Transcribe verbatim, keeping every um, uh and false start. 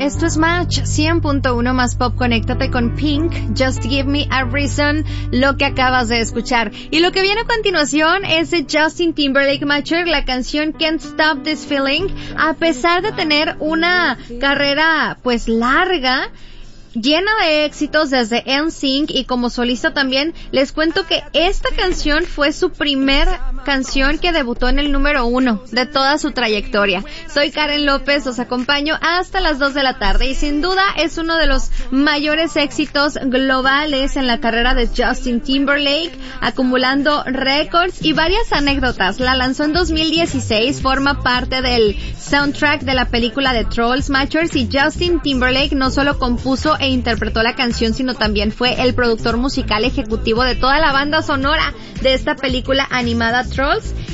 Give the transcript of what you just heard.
Esto es Match cien punto uno más pop. Conéctate con Pink, Just Give Me a Reason, lo que acabas de escuchar. Y lo que viene a continuación es de Justin Timberlake, Matcher, la canción Can't Stop This Feeling. A pesar de tener una carrera pues larga, llena de éxitos desde N Sync y como solista también, les cuento que esta canción fue su primer canción que debutó en el número uno de toda su trayectoria. Soy Karen López, los acompaño hasta las dos de la tarde y sin duda es uno de los mayores éxitos globales en la carrera de Justin Timberlake, acumulando récords y varias anécdotas. La lanzó en dos mil dieciséis, forma parte del soundtrack de la película de Trolls, Matchers, y Justin Timberlake no solo compuso e interpretó la canción, sino también fue el productor musical ejecutivo de toda la banda sonora de esta película animada Trolls.